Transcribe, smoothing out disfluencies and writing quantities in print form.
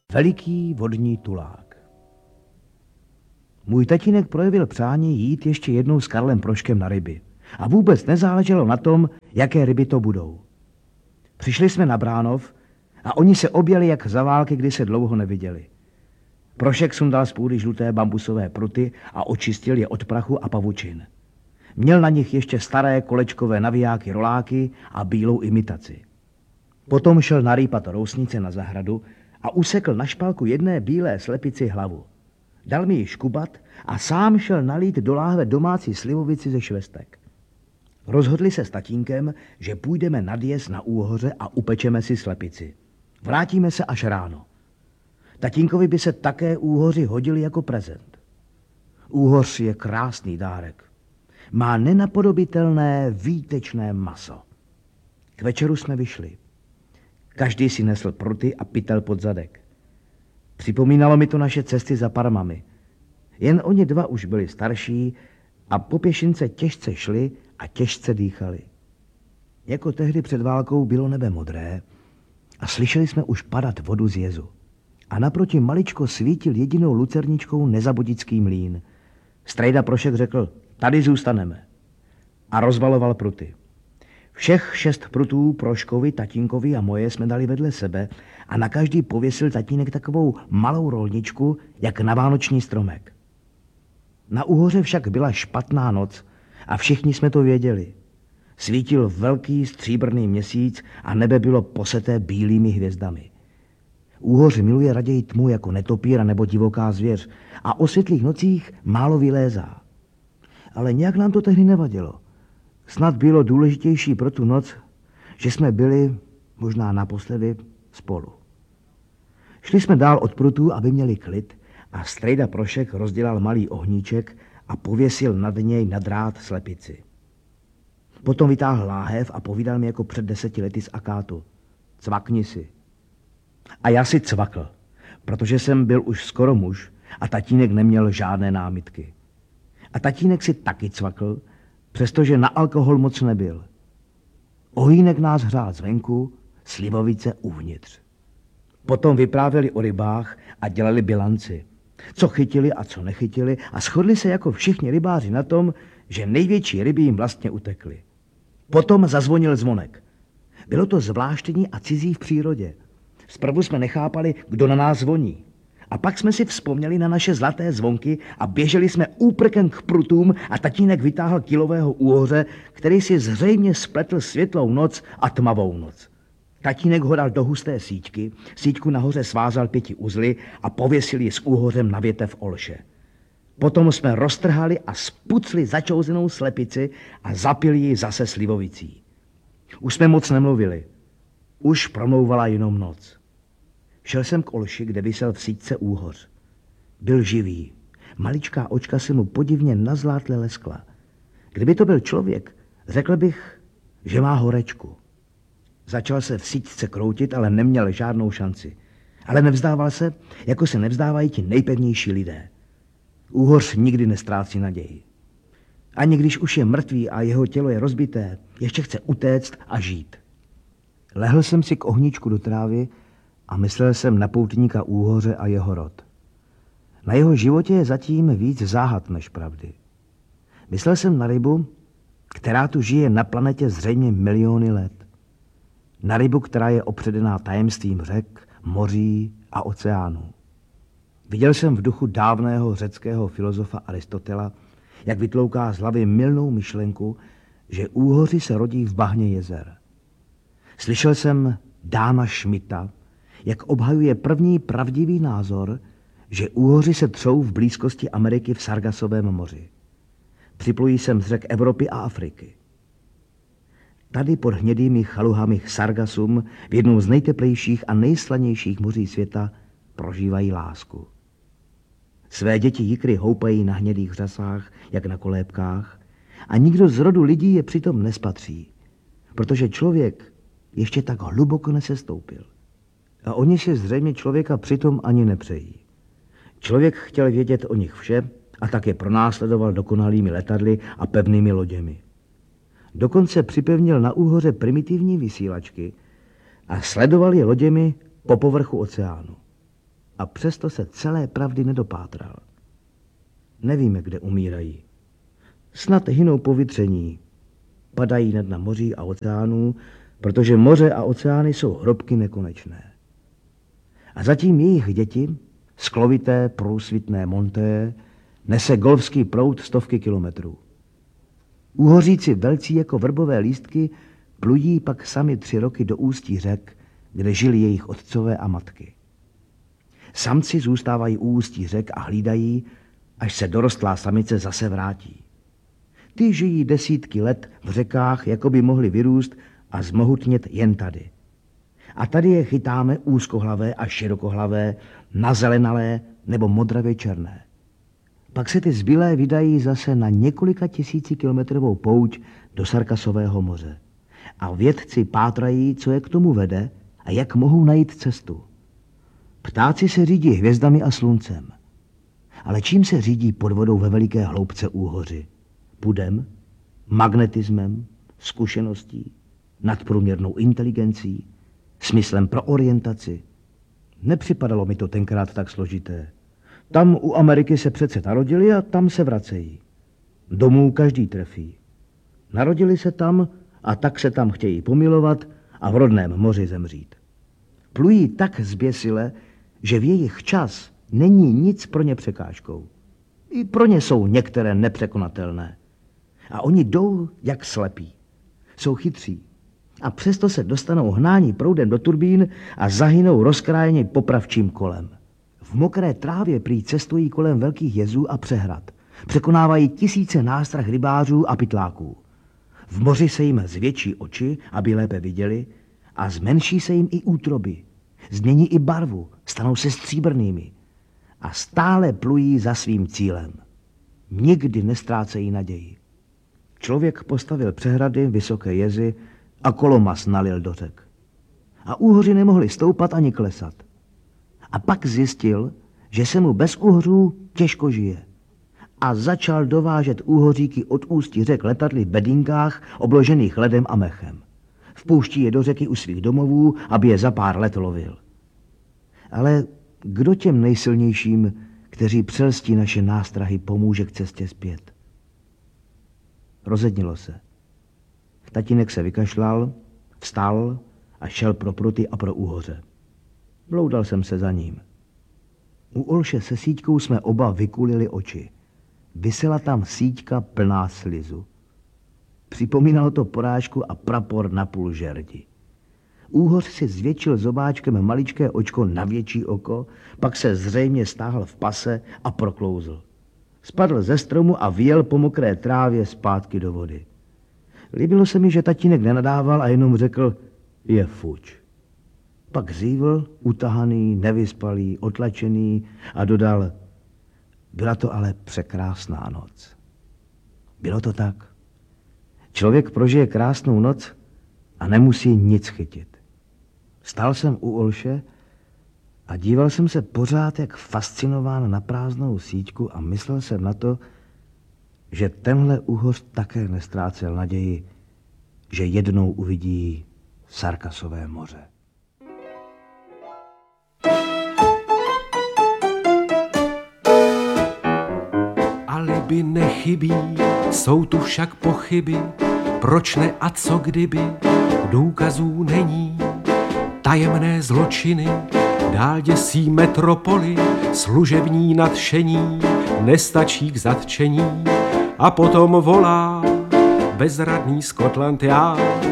Veliký vodní tulák. Můj tatínek projevil přání jít ještě jednou s Karlem Proškem na ryby. A vůbec nezáleželo na tom, jaké ryby to budou. Přišli jsme na Bránov a oni se objeli jak za války, kdy se dlouho neviděli. Prošek sundal z půdy žluté bambusové pruty a očistil je od prachu a pavučin. Měl na nich ještě staré kolečkové navijáky roláky a bílou imitaci. Potom šel narýpat rousnice na zahradu a usekl na špalku jedné bílé slepici hlavu. Dal mi ji škubat a sám šel nalít do láhve domácí slivovici ze švestek. Rozhodli se s tatínkem, že půjdeme nad jez na Úhoře a upečeme si slepici. Vrátíme se až ráno. Tatínkovi by se také Úhoři hodili jako prezent. Úhoř je krásný dárek. Má nenapodobitelné výtečné maso. K večeru jsme vyšli. Každý si nesl pruty a pytel pod zadek. Připomínalo mi to naše cesty za Parmami. Jen oni dva už byli starší a po pěšince těžce šli a těžce dýchali. Jako tehdy před válkou bylo nebe modré a slyšeli jsme už padat vodu z jezu. A naproti maličko svítil jedinou lucerničkou Nezabudický mlýn. Strejda Prošek řekl, tady zůstaneme. A rozvaloval pruty. Všech 6 prutů Proškovi, tatínkovi a moje jsme dali vedle sebe a na každý pověsil tatínek takovou malou rolničku, jak na vánoční stromek. Na Úhoře však byla špatná noc a všichni jsme to věděli. Svítil velký stříbrný měsíc a nebe bylo poseté bílými hvězdami. Úhoř miluje raději tmu jako netopíra nebo divoká zvěř a o světlých nocích málo vylézá. Ale nějak nám to tehdy nevadilo. Snad bylo důležitější pro tu noc, že jsme byli, možná naposledy, spolu. Šli jsme dál od prutů, aby měli klid, a strejda Prošek rozdělal malý ohníček a pověsil nad něj na drát slepici. Potom vytáhl láhev a povídal mi jako před 10 lety z akátu. Cvakni si. A já si cvakl, protože jsem byl už skoro muž a tatínek neměl žádné námitky. A tatínek si taky cvakl, přestože na alkohol moc nebyl. Ohýnek nás hřál zvenku, slivovice uvnitř. Potom vyprávěli o rybách a dělali bilanci. Co chytili a co nechytili a shodli se jako všichni rybáři na tom, že největší ryby jim vlastně utekly. Potom zazvonil zvonek. Bylo to zvláštní a cizí v přírodě. Zprvu jsme nechápali, kdo na nás zvoní. A pak jsme si vzpomněli na naše zlaté zvonky a běželi jsme úprkem k prutům a tatínek vytáhl kilového úhoře, který si zřejmě spletl světlou noc a tmavou noc. Tatínek ho dal do husté síťky, síťku nahoře svázal 5 uzly a pověsil ji s úhořem na větev olše. Potom jsme roztrhali a spucli začouzenou slepici a zapili ji zase slivovicí. Už jsme moc nemluvili. Už promlouvala jenom noc. Šel jsem k olši, kde visel v síťce úhoř. Byl živý. Maličká očka se mu podivně nazlátle leskla. Kdyby to byl člověk, řekl bych, že má horečku. Začal se v síťce kroutit, ale neměl žádnou šanci. Ale nevzdával se, jako se nevzdávají ti nejpevnější lidé. Úhoř nikdy nestrácí naději. Ani když už je mrtvý a jeho tělo je rozbité, ještě chce utéct a žít. Lehl jsem si k ohníčku do trávy a myslel jsem na poutníka Úhoře a jeho rod. Na jeho životě je zatím víc záhad než pravdy. Myslel jsem na rybu, která tu žije na planetě zřejmě miliony let. Na rybu, která je opředená tajemstvím řek, moří a oceánů. Viděl jsem v duchu dávného řeckého filozofa Aristotela, jak vytlouká z hlavy mylnou myšlenku, že úhoři se rodí v bahně jezer. Slyšel jsem Dána Schmidta, jak obhajuje první pravdivý názor, že úhoři se třou v blízkosti Ameriky v Sargasovém moři. Připlují sem z řek Evropy a Afriky. Tady pod hnědými chaluhami Sargasum v jednom z nejteplejších a nejslanějších moří světa prožívají lásku. Své děti jikry houpají na hnědých řasách, jak na kolébkách, a nikdo z rodu lidí je přitom nespatří, protože člověk ještě tak hluboko nesestoupil. A oni si zřejmě člověka přitom ani nepřejí. Člověk chtěl vědět o nich vše a tak je pronásledoval dokonalými letadly a pevnými loděmi. Dokonce připevnil na Úhoře primitivní vysílačky a sledoval je loděmi po povrchu oceánu. a přesto se celé pravdy nedopátral. Nevíme, kde umírají. Snad hynou po vytření. Padají na dna moří a oceánů, protože moře a oceány jsou hrobky nekonečné. A zatím jejich děti, sklovité, průsvitné Monté, nese golfský proud stovky kilometrů. Úhoříci velcí jako vrbové lístky plují pak sami 3 roky do ústí řek, kde žili jejich otcové a matky. Samci zůstávají u ústí řek a hlídají, až se dorostlá samice zase vrátí. Ty žijí desítky let v řekách, jako by mohly vyrůst a zmohutnět jen tady. A tady je chytáme úzkohlavé a širokohlavé, nazelenalé nebo modravě černé. Pak se ty zbylé vydají zase na několika tisícikilometrovou pouť do Sargasového moře. A vědci pátrají, co je k tomu vede a jak mohou najít cestu. Ptáci se řídí hvězdami a sluncem. Ale čím se řídí pod vodou ve veliké hloubce úhoři? Pudem, magnetismem, zkušeností, nadprůměrnou inteligencí, smyslem pro orientaci. Nepřipadalo mi to tenkrát tak složité. Tam u Ameriky se přece narodili a tam se vracejí. Domů každý trefí. Narodili se tam a tak se tam chtějí pomilovat a v rodném moři zemřít. Plují tak zběsile, že v jejich čas není nic pro ně překážkou. I pro ně jsou některé nepřekonatelné. A oni jdou jak slepí. Jsou chytří. A přesto se dostanou hnání proudem do turbín a zahynou rozkrájeni popravčím kolem. V mokré trávě prý cestují kolem velkých jezů a přehrad. Překonávají tisíce nástrah rybářů a pytláků. V moři se jim zvětší oči, aby lépe viděli, a zmenší se jim i útroby. Změní i barvu, stanou se stříbrnými. A stále plují za svým cílem. Nikdy nestrácejí naději. Člověk postavil přehrady, vysoké jezy a kolomas nalil do řek. A úhoři nemohli stoupat ani klesat. A pak zjistil, že se mu bez úhořů těžko žije. A začal dovážet úhoříky od ústí řek letadly v bedínkách obložených ledem a mechem. Vpouští je do řeky u svých domovů, aby je za pár let lovil. Ale kdo těm nejsilnějším, kteří přelstí naše nástrahy, pomůže k cestě zpět? Rozednilo se. Tatínek se vykašlal, vstal a šel pro pruty a pro úhoře. Bloudal jsem se za ním. U Olše se síťkou jsme oba vykulili oči. Visela tam síťka plná slizu. Připomínalo to porážku a prapor na půl žerdi. Úhoř si zvětšil zobáčkem maličké očko na větší oko, pak se zřejmě stáhl v pase a proklouzl. Spadl ze stromu a vyjel po mokré trávě zpátky do vody. Líbilo se mi, že tatínek nenadával a jenom řekl, je fuč. Pak zívl, utahaný, nevyspalý, otlačený a dodal, byla to ale překrásná noc. Bylo to tak. Člověk prožije krásnou noc a nemusí nic chytit. Stál jsem u Olše a díval jsem se pořád jak fascinován na prázdnou síťku a myslel jsem na to, že tenhle úhoř také nestrácel naději, že jednou uvidí Sargasové moře. Alibi nechybí, jsou tu však pochyby, proč ne a co kdyby, důkazů není. Tajemné zločiny dál děsí metropoli, služební nadšení nestačí k zatčení. A potom volá bezradný Scotland Yard.